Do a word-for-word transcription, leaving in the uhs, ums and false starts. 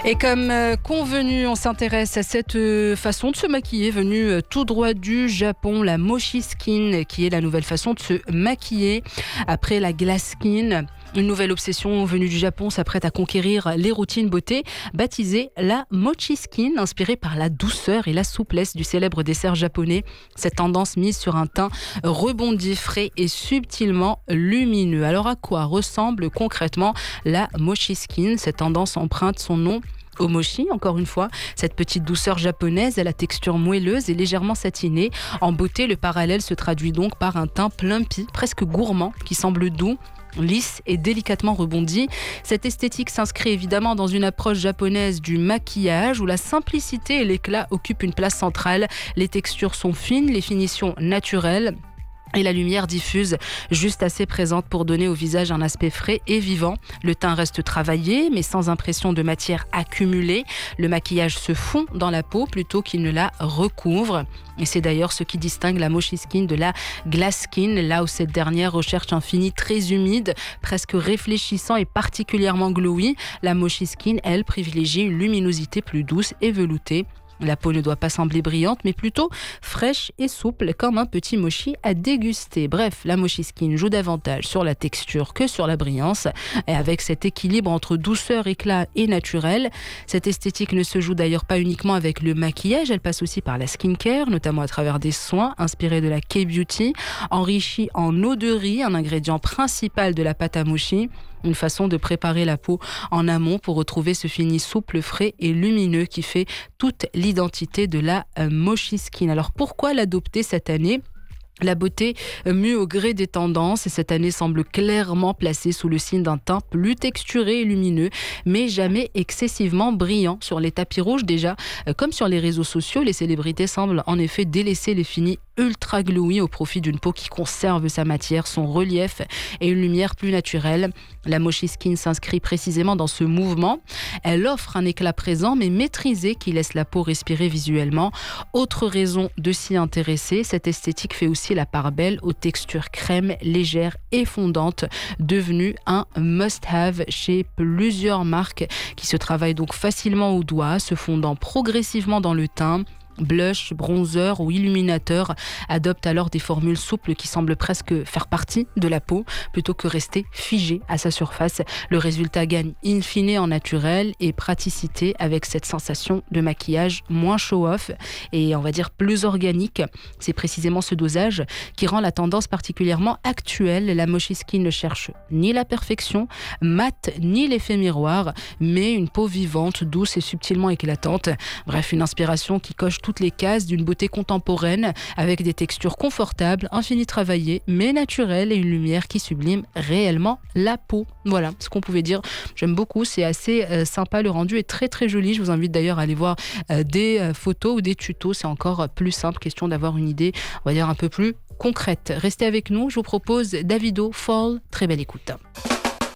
Et comme euh, convenu, on s'intéresse à cette euh, façon de se maquiller venue euh, tout droit du Japon, la Mochi Skin, qui est la nouvelle façon de se maquiller après la Glass Skin. Une nouvelle obsession venue du Japon s'apprête à conquérir les routines beauté, baptisée la Mochi Skin, inspirée par la douceur et la souplesse du célèbre dessert japonais. Cette tendance mise sur un teint rebondi, frais et subtilement lumineux. Alors à quoi ressemble concrètement la Mochi Skin ? Cette tendance emprunte son nom au mochi, encore une fois, cette petite douceur japonaise à la texture moelleuse et légèrement satinée. En beauté, le parallèle se traduit donc par un teint plumpy, presque gourmand, qui semble doux, lisse et délicatement rebondi. Cette esthétique s'inscrit évidemment dans une approche japonaise du maquillage où la simplicité et l'éclat occupent une place centrale. Les textures sont fines, les finitions naturelles et la lumière diffuse juste assez présente pour donner au visage un aspect frais et vivant. Le teint reste travaillé mais sans impression de matière accumulée. Le maquillage se fond dans la peau plutôt qu'il ne la recouvre. Et c'est d'ailleurs ce qui distingue la Mochi Skin de la Glass Skin, là où cette dernière recherche un fini très humide, presque réfléchissant et particulièrement glowy. La Mochi Skin, elle, privilégie une luminosité plus douce et veloutée. La peau ne doit pas sembler brillante, mais plutôt fraîche et souple, comme un petit mochi à déguster. Bref, la Mochi Skin joue davantage sur la texture que sur la brillance, et avec cet équilibre entre douceur, éclat et naturel. Cette esthétique ne se joue d'ailleurs pas uniquement avec le maquillage, elle passe aussi par la skincare, notamment à travers des soins inspirés de la K-beauty, enrichis en eau de riz, un ingrédient principal de la pâte à mochi. Une façon de préparer la peau en amont pour retrouver ce fini souple, frais et lumineux qui fait toute l'identité de la Mochi Skin. Alors pourquoi l'adopter cette année ? La beauté mue au gré des tendances et cette année semble clairement placée sous le signe d'un teint plus texturé et lumineux, mais jamais excessivement brillant. Sur les tapis rouges déjà, comme sur les réseaux sociaux, les célébrités semblent en effet délaisser les finis ultra glowy au profit d'une peau qui conserve sa matière, son relief et une lumière plus naturelle. La Mochi Skin s'inscrit précisément dans ce mouvement. Elle offre un éclat présent mais maîtrisé qui laisse la peau respirer visuellement. Autre raison de s'y intéresser, cette esthétique fait aussi la part belle aux textures crème, légères et fondantes, devenues un must-have chez plusieurs marques qui se travaillent donc facilement au doigt, se fondant progressivement dans le teint. Blush, bronzer ou illuminateur adoptent alors des formules souples qui semblent presque faire partie de la peau plutôt que rester figées à sa surface. Le résultat gagne in fine en naturel et praticité avec cette sensation de maquillage moins show-off et on va dire plus organique. C'est précisément ce dosage qui rend la tendance particulièrement actuelle. La Mochi Skin ne cherche ni la perfection, mate ni l'effet miroir, mais une peau vivante, douce et subtilement éclatante. Bref, une inspiration qui coche toutes les cases d'une beauté contemporaine avec des textures confortables, un fini travaillé mais naturel et une lumière qui sublime réellement la peau. Voilà ce qu'on pouvait dire. J'aime beaucoup, c'est assez euh, sympa, le rendu est très très joli. Je vous invite d'ailleurs à aller voir euh, des euh, photos ou des tutos, c'est encore plus simple, question d'avoir une idée, on va dire un peu plus concrète. Restez avec nous, je vous propose Davido Fall, très belle écoute.